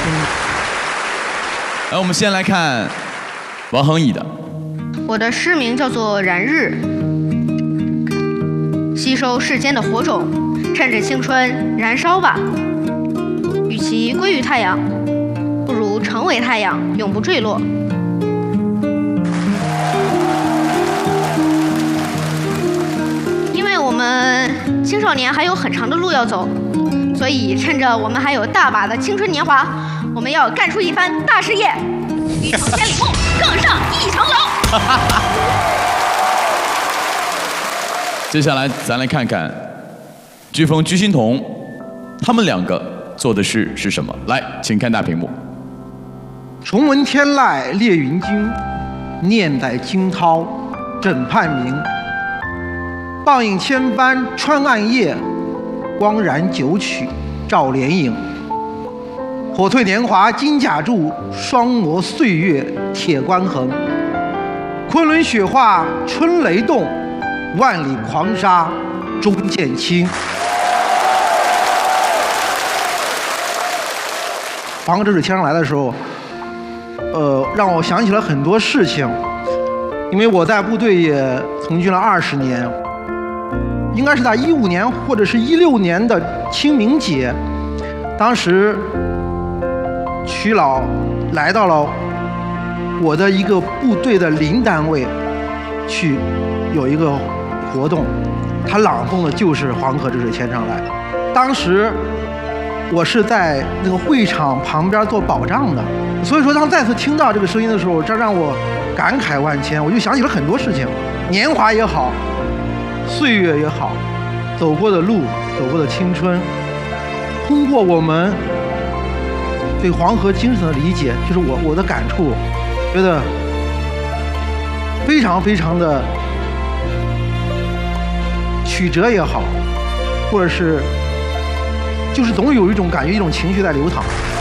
来，我们先来看王恒毅的。 我的诗名叫做《燃日》，吸收世间的火种，趁着青春燃烧吧。与其归于太阳，不如成为太阳，永不坠落。因为我们青少年还有很长的路要走，所以趁着我们还有大把的青春年华，我们要干出一番大事业，一场千里梦，更上一层楼。 接下来咱来看看飓风居心彤，他们两个做的事是什么？来，请看大屏幕。 重闻天籁列云惊，念在惊涛枕畔明。傍影千帆穿暗夜，光燃九曲照连影。火褪年华金甲铸，双磨岁月铁关横。昆仑雪化春雷动，万里狂沙终见青。黄河之水天上来的时候，让我想起了很多事情，因为我在部队也从军了20年，应该是在15年或者是16年的清明节，当时曲老来到了我的一个部队的邻单位，去有一个活动，他朗诵的就是《黄河之水天上来》。当时我是在那个会场旁边做保障的，所以说当再次听到这个声音的时候，这让我感慨万千，我就想起了很多事情，年华也好，岁月也好，走过的路，走过的青春，通过我们对黄河精神的理解，就是我的感触，觉得非常非常的曲折也好，或者是就是总有一种感觉，一种情绪在流淌。